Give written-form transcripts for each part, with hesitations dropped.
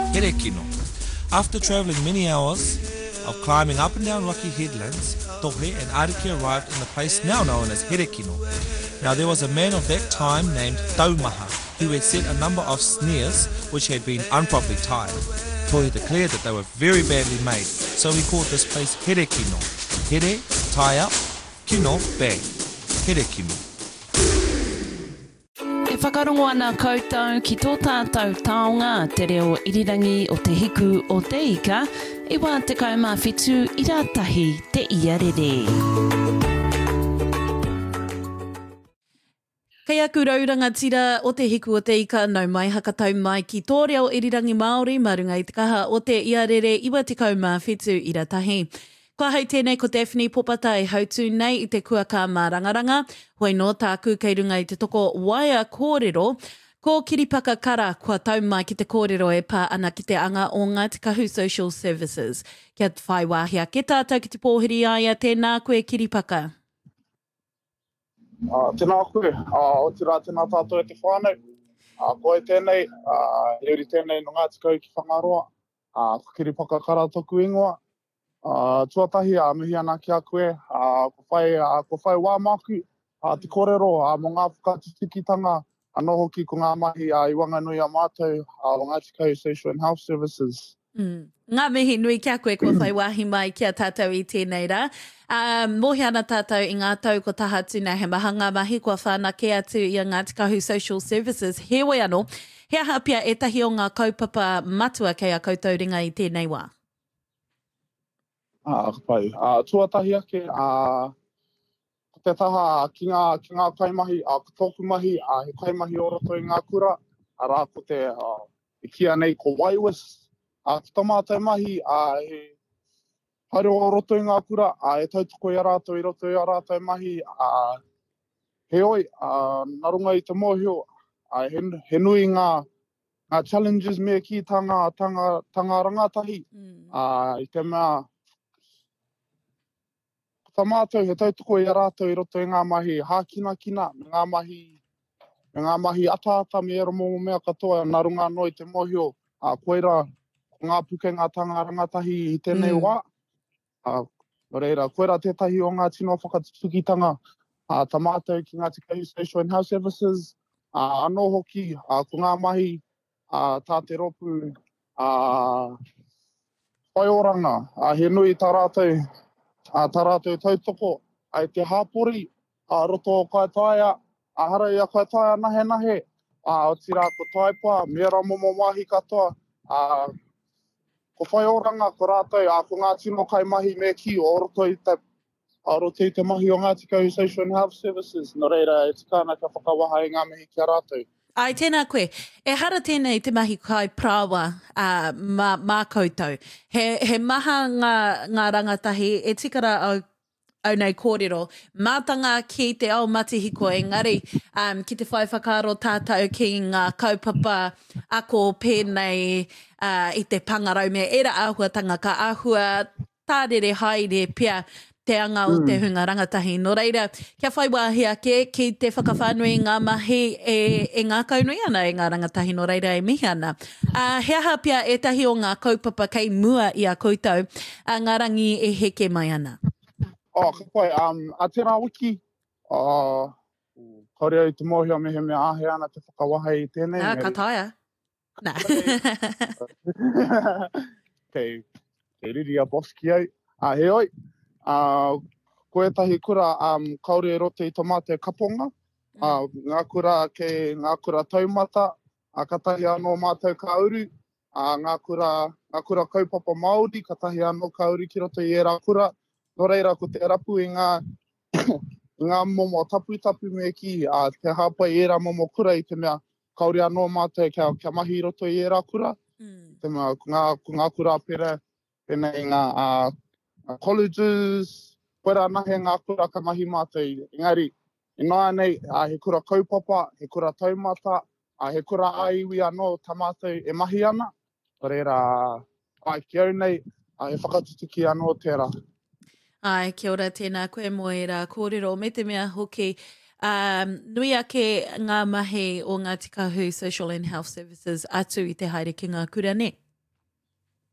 Here Kino. After travelling many hours of climbing up and down rocky headlands, Tohe and Ariki arrived in the place now known as Here Kino. Now there was a man of that time named Taumaha, who had set a number of snares which had been improperly tied. Tohe declared that they were very badly made, so he called this place Here Kino. Here, tie up, kino, bag. Here Kino. E whakarongo ana koutou ki tō tātou taonga te reo irirangi o te hiku o te ika, i wā te kaumawhitu i rātahi te iarere. Kei aku raurangatira o te hiku o te ika, nau mai hakatau mai ki tō reo irirangi Māori, marunga i te kaha o te iarere i wā te kaumawhitu i rātahi. Kua hei tēnei ko Daphne Popata e hautu nei i te kuaka mā rangaranga. Hoi no tāku kei runga i te toko waia kōrero. Ko Kiripaka Kara kua tau mai ki te kōrero e pā ana ki te anga o Ngāti Kahu Social Services. Kia te whai wāhia ke tātou ki te pōhiri aia tēnā koe Kiripaka. Tēnā koe, o tira tēnā tātou e te whānau. Koe tēnei, euri tēnei no Ngāti Kahu ki whangaroa. Ko Kiripaka Kara toku ingoa. Tuatahi a mihi ana ki a koe, ko whai wāmaku, te kōrero, mō ngā whakatikitanga, anō hoki ko ngā mahi i wanganui a mātou, o Ngāti Kahu Social and Health Services. Ngā mihi nui kia koe ko whai wāhi mai kia tātou i tēnei rā. Mohi ana tātou i ngā tau ko taha tūna he maha ngā mahi kua whāna ke atu i a Ngāti Kahu Social Services. He wai anō, he hapia e tahi o ngā kaupapa matua kei a koutou ringa i tēnei wā. Pai. Tuatahi ake, ko te taha ki ngā kaimahi, ko tōku mahi, he kaimahi o roto i ngā kura, rā ko te kia nei ko waiwis, ki tamātai mahi, he haere o roto i ngā kura, e tautoko i rātou i roto i rātou mahi, he oi, narunga i te mōhio, he nui ngā challenges mea ki tanga rangatahi, i te mea, ta mātou he tautoko i rātou i roto i ngā mahi hākina-kina, ngā mahi ata-ata me ero mō mea katoa, nā runga no i te mōhio, koeira, ngā pukenga tanga rangatahi i tēnei wā. No reira, koeira tētahi o ngā tino whakatukitanga, ta mātou ki Ngāti Kahu Social and Health Services, anō hoki, ko ngā mahi, tā te ropu, whaioranga, he nui tā rātou, tā rātou tautoko, ai te hāpori, roto o kaitaia, hara i a kaitaia nahe, o tira ko taipa, mera momo mahi katoa, ko whaioranga ko rātou, ko ngā tino kaimahi me ki, o roto i te mahi o Ngāti Kahu Social and Health Services, no reira, e tikana ka whakawaha i ngā mihi kia rātou. Ai, tēnā koe. E hara tēnei te mahi kai prawa mā koutou. He maha ngā rangatahi e tikara au nei kōrero. Mātanga ki te ao matihiko, engari ki te whai whakaro tātou ki ngā kaupapa ako pēnei i te pangarau mea. Era āhuatanga ka āhua tārere haere pia te anga o te hunga rangatahi. No reira, kia whai wāhi ake ki te whakawhānui ngā mahi e ngā kaunui ana e ngā rangatahi. No reira e mihi ana. He aha pia e tahi o ngā kaupapa kei mua i a koutou, ngā rangi e heke mai ana. Ka pai, a tērā wiki, kaore au te mōhio me he mea ahe ana te whakawaha i tēnei. Ka taia. Nā. Kei riri a boss ki au. He oi. Ko etahi kura kaore roto i tomate kaponga, ngā kura taumata, katahi anō mātou ka uru, ngā kura kaupapa Māori, katahi anō ka uru ki roto i era kura, no reira ko te rapu i ngā momo tapu me ki, te hāpai era momo kura i te mea kaore anō mātou kia mahi roto i era kura, te mea ngā kura pere, pēnei ngā colleges, koera nahe ngā kura ka mahi mātou. Engari, e nāia nei, he kura kaupapa, he kura taumata, he kura aiwi anō ta mātou e mahi ana. Reira, ki au nei, he whakatutuki anō tērā. Ai, kia ora tēnā koe mo e rā kōrero. Me te mea hoki, nui ake ngā mahi o Ngāti Kahu Social and Health Services atu i te haere ki ngā kura ne?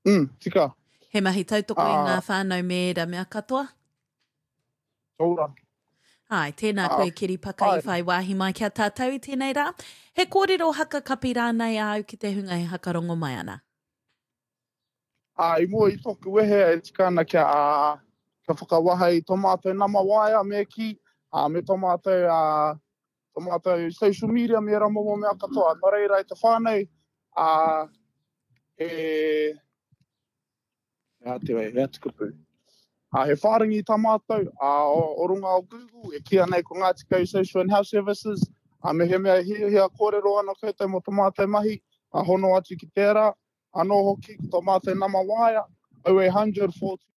Tika. He mahi tautoko i ngā whānau mērā mea katoa? Taura. Ai, tēnā koe kiri paka I whai wāhi mai kia tātou I tēnei rā. He kōrero haka kapi rānei au ki te hunga he hakarongo mai ana. I mua I toku wehe e tika ana kia whakawaha I tō mātou nama waia me ki, me tō mātou social media me ramo mo mea katoa. Nō reira I te whānei, he tukupu. He whārangi tā mātou, o runga o Google, e kia nei ko Ngāti Kau Social and Health Services, me he mea hia kōrero ana koutou mo tō mātou mahi, hono atu ki tērā, anō hoki ki tō mātou nama waia, 0800 4